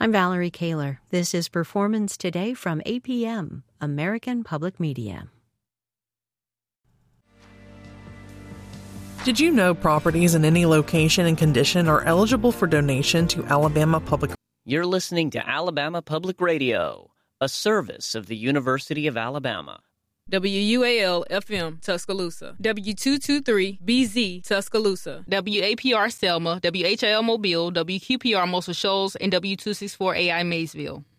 I'm Valerie Kaler. This is Performance Today from APM, American Public Media. Did you know properties in any location and condition are eligible for donation to Alabama Public? You're listening to Alabama Public Radio, a service of the University of Alabama. WUAL-FM, Tuscaloosa. W223-BZ, Tuscaloosa. WAPR, Selma. WHIL, Mobile. WQPR, Muscle Shoals. And W264-AI, Maysville.